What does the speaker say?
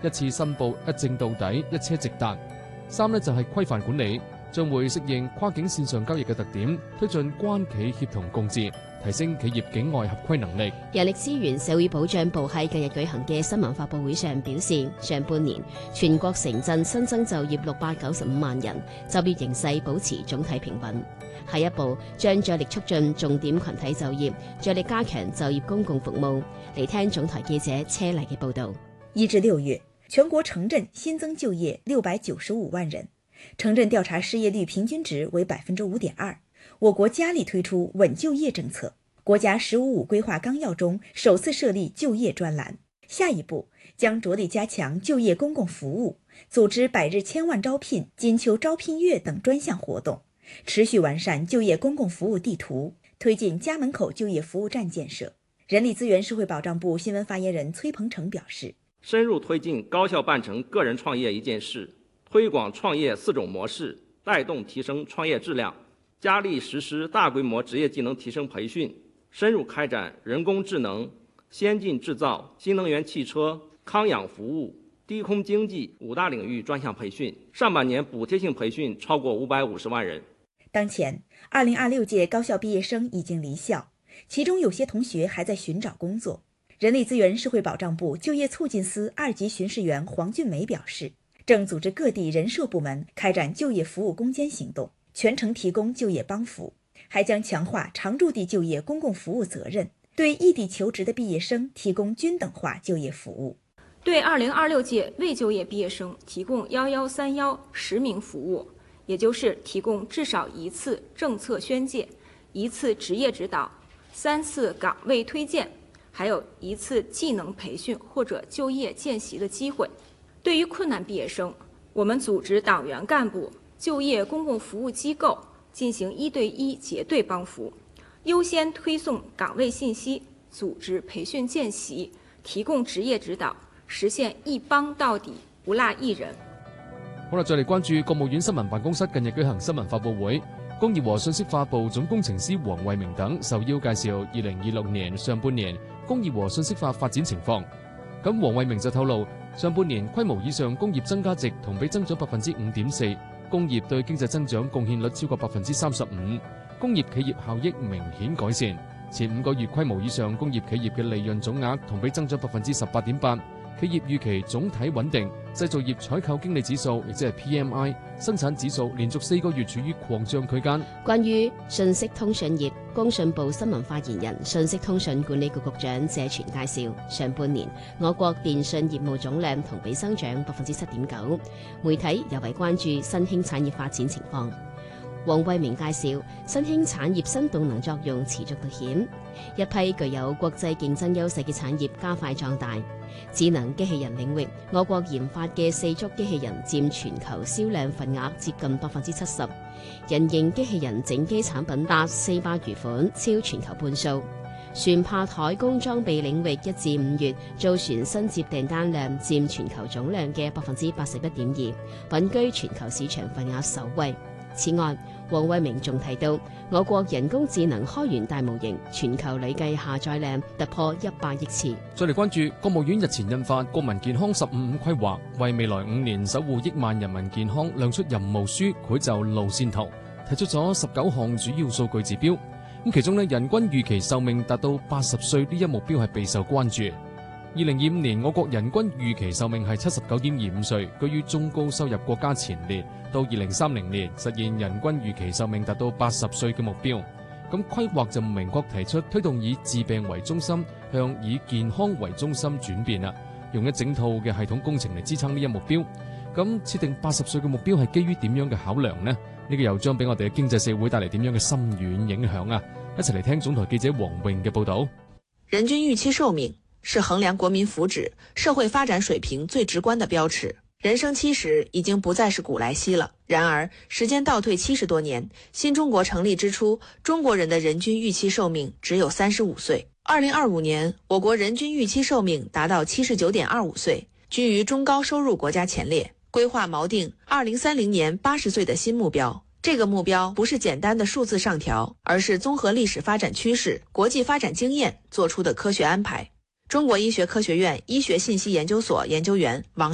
一次申報一證到底，一車直達。3呢就係規範管理，將會適應跨境線上交易嘅特點，推進關企協同共治，提升企業境外合規能力。 人力資源社會保障部喺近日舉行嘅新聞發佈會上表示，上半年全國城鎮新增就業695萬人，就業形勢保持總體平穩。下一步將着力促進重點群體就業，着力加強就業公共服務。嚟聽總台記者車麗嘅報導。 1至6月，全國城鎮新增就業695萬人，城鎮調查失業率平均值為5.2%。我國加力推出穩就業政策，國家“15+5”規劃綱要中首次設立就業專欄。下一步將着力加強就業公共服務，組織百日千萬招聘、金秋招聘月等專項活動，持續完善就業公共服務地圖，推進家門口就業服務站建設。人力資源社會保障部新聞發言人崔鵬程表示， 深入推進高效辦成個人創業一件事，推廣創業4種模式，帶動提升創業質量，加力實施大規模職業技能提升培訓，深入開展人工智能、先進製造、新能源汽車、康養服務、低空經濟5大領域專項培訓。上半年補貼性培訓超過550萬人。 當前2026屆高校畢業生已經離校，其中有些同學還在尋找工作。人力資源社會保障部就業促進司2級巡視員黃俊梅表示，正組織各地人社部門開展就業服務攻堅行動，全程提供就業幫扶，還將強化常駐地就業公共服務責任，對異地求職的畢業生提供均等化就業服務。 對2026屆未就業畢業生提供1131實名服務，也就是提供至少1次政策宣介、1次職業指導、3次崗位推薦，還有1次技能培訓或者就業見習的機會。對於困難畢業生，我們組織黨員幹部、就業公共服務機構進行1對1結對幫扶，優先推送崗位信息，組織培訓見習，提供職業指導，實現一幫到底，不落一人。 好啦，再嚟關注國務院新聞辦公室近日舉行新聞發佈會，工業和信息化部總工程師黃慧明等受邀介紹2026年上半年工業和信息化發展情況。咁黃慧明就透露，上半年規模以上工業增加值同比增長5.4%，工業對經濟增長貢獻率超過35%，工業企業效益明顯改善。前5個月規模以上工業企業嘅利潤總額同比增長18.8%，企業預期總體穩定。製造業採購經理指數亦即係 PMI 生產指數連續4個月處於擴張區間。 關於信息通訊業，工信部新聞發言人、信息通訊管理局局長謝全介紹，上半年我國電信業務總量同比增長7.9%。媒體尤為關注新興產業發展情況。黃慧明介紹，新興產業新動能作用持續凸顯，一批具有國際競爭優勢嘅產業加快壯大。智能機器人領域，我國研發嘅4足機器人佔全球銷量份額接近70%，人形機器人整機產品達400餘款，超全球半數。船舶海工裝備領域1至5月造船新接訂單量佔全球總量嘅81.2%，穩居全球市場份額首位。此外，黃慧明仲提到，我國人工智能開源大模型全球累計下載量突破100億次。 再嚟關注國務院日前印發《國民健康15+5規劃》，為未來5年守護億萬人民健康亮出任務書，繪就路線圖，提出咗19項主要數據指標。咁其中人均預期壽命達到80歲呢一目標係備受關注。2025年我國人均預期壽命係79.25歲，居於中高收入國家前列。到2030年實現人均預期壽命達到80歲嘅目標。咁規劃就明確提出推動以治病為中心，向以健康為中心轉變啦，用一整套嘅系統工程嚟支撐呢一目標。咁設定80歲嘅目標係基於點樣嘅考量呢？呢個又將俾我哋嘅經濟社會帶嚟點樣嘅深遠影響啊？一齊嚟聽總台記者黃穎嘅報道。 人均預期壽命是衡量國民福祉、社會發展水平最直觀的標尺。人生70已經不再是古來稀了。然而，時間倒退70多年，新中國成立之初，中國人的人均預期壽命只有35歲。2025年，我國人均預期壽命達到79.25歲，居於中高收入國家前列。規劃錨定2030年80歲的新目標。這個目標不是簡單的數字上調，而是綜合歷史發展趨勢、國際發展經驗做出的科學安排。中國醫學科學院醫學信息研究所研究員王